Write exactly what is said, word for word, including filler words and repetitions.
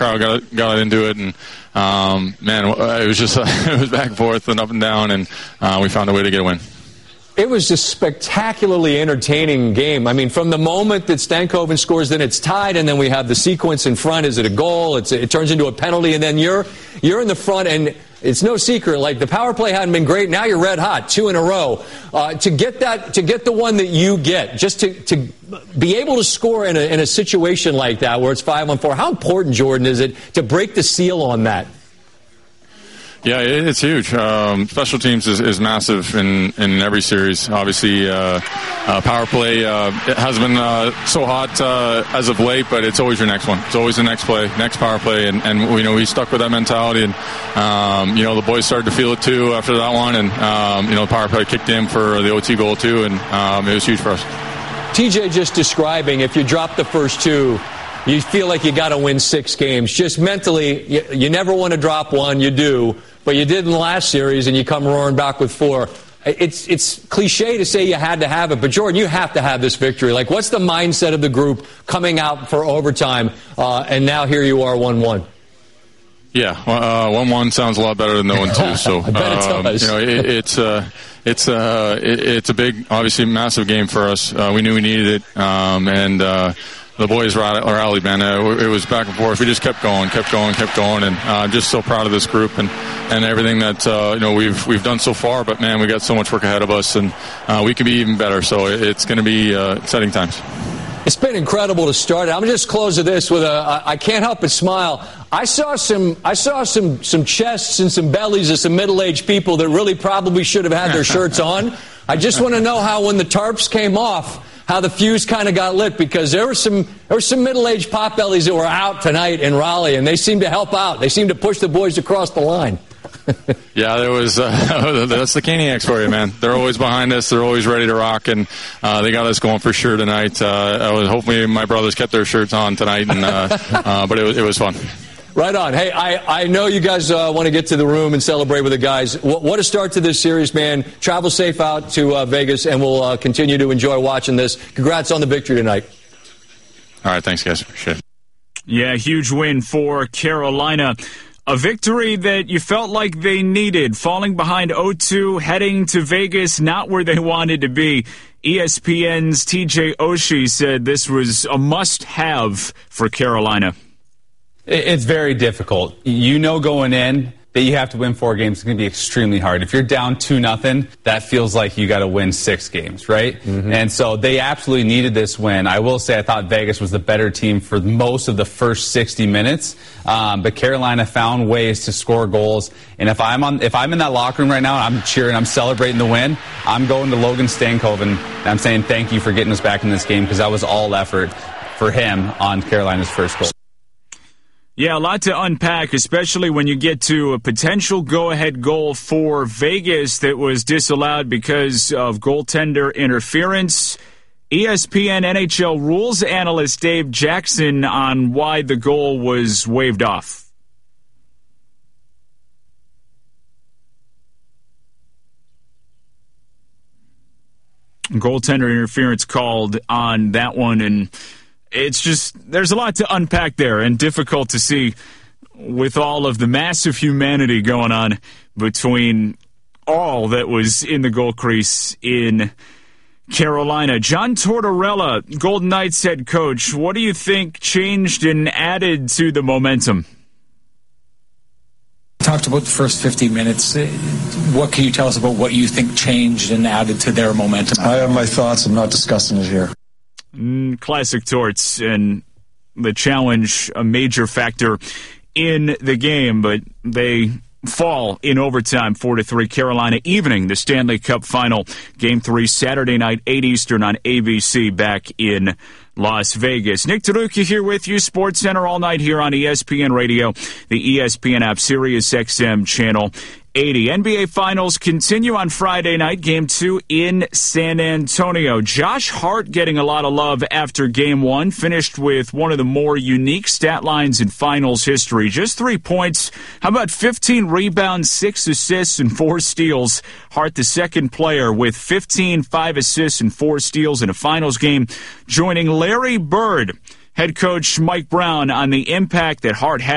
crowd got got into it, and um, man, it was just uh, it was back and forth and up and down, and uh, we found a way to get a win. It was a spectacularly entertaining game. I mean, from the moment that Stankoven scores, then it's tied, and then we have the sequence in front. Is it a goal? It's, it turns into a penalty, and then you're you're in the front, and it's no secret. Like, the power play hadn't been great. Now you're red hot, two in a row. Uh, to get that, to get the one that you get, just to, to be able to score in a, in a situation like that where it's five on four. How important, Jordan, is it to break the seal on that? Yeah, it's huge. Um, special teams is, is massive in, in every series. Obviously, uh, uh, power play uh, it has been uh, so hot uh, as of late, but it's always your next one. It's always the next play, next power play, and, and you know, we stuck with that mentality, and um, you know, the boys started to feel it too after that one, and um, you know, the power play kicked in for the O T goal too, and um, it was huge for us. T J just describing, if you drop the first two, you feel like you got to win six games. Just mentally, you, you never want to drop one. You do. But you did in the last series, and you come roaring back with four. It's it's cliche to say you had to have it, but Jordan, you have to have this victory. Like, what's the mindset of the group coming out for overtime, uh, and now here you are, one one? Yeah, uh, one one sounds a lot better than no one two. So I bet it um, does. You know, it, it's uh, it's uh, it, it's a big, obviously massive game for us. Uh, we knew we needed it, um, and. Uh, The boys rallied, man. Uh, it was back and forth. We just kept going, kept going, kept going, and uh, I'm just so proud of this group and, and everything that uh, you know we've we've done so far. But man, we got so much work ahead of us, and uh, we can be even better. So it's going to be uh, exciting times. It's been incredible to start. I'm just close to this with a. I can't help but smile. I saw some. I saw some some chests and some bellies of some middle-aged people that really probably should have had their shirts on. I just want to know how, when the tarps came off, how the fuse kind of got lit, because there were some there were some middle-aged potbellies that were out tonight in Raleigh, and they seemed to help out. They seemed to push the boys across the line. Yeah, there was. Uh, that's the Caniacs for you, man. They're always behind us. They're always ready to rock, and uh, they got us going for sure tonight. Uh, I was hopefully my brothers kept their shirts on tonight, and uh, uh, but it was, it was fun. Right on. Hey, I, I know you guys uh, want to get to the room and celebrate with the guys. What, what a start to this series, man. Travel safe out to uh, Vegas, and we'll uh, continue to enjoy watching this. Congrats on the victory tonight. All right, thanks, guys. Appreciate it. Yeah, huge win for Carolina. A victory that you felt like they needed, falling behind oh two, heading to Vegas, not where they wanted to be. E S P N's T J Oshie said this was a must-have for Carolina. It's very difficult. You know going in that you have to win four games. It's going to be extremely hard. If you're down two nothing, that feels like you got to win six games, right? Mm-hmm. And so they absolutely needed this win. I will say I thought Vegas was the better team for most of the first sixty minutes, um, but Carolina found ways to score goals. And if I'm on, if I'm in that locker room right now, and I'm cheering, I'm celebrating the win, I'm going to Logan Stankoven, and I'm saying thank you for getting us back in this game, because that was all effort for him on Carolina's first goal. Yeah, a lot to unpack, especially when you get to a potential go-ahead goal for Vegas that was disallowed because of goaltender interference. E S P N N H L rules analyst Dave Jackson on why the goal was waved off. Goaltender interference called on that one, and it's just, there's a lot to unpack there, and difficult to see with all of the massive humanity going on between all that was in the goal crease in Carolina. John Tortorella, Golden Knights head coach, what do you think changed and added to the momentum? Talked about the first fifty minutes. What can you tell us about what you think changed and added to their momentum? I have my thoughts. I'm not discussing it here. Mm, classic Torts, and the challenge a major factor in the game, but they fall in overtime four to three. Carolina evening the Stanley Cup final. Game three Saturday night, eight Eastern on A B C back in Las Vegas. Nick Taruki here with you, Sports Center all night here on E S P N Radio, the E S P N app, Sirius X M channel eighty. N B A Finals continue on Friday night, Game two in San Antonio. Josh Hart getting a lot of love after Game one, finished with one of the more unique stat lines in Finals history. Just three points. How about fifteen rebounds, six assists, and four steals? Hart, the second player with fifteen, five assists, and four steals in a Finals game, joining Larry Bird, head coach Mike Brown, on the impact that Hart had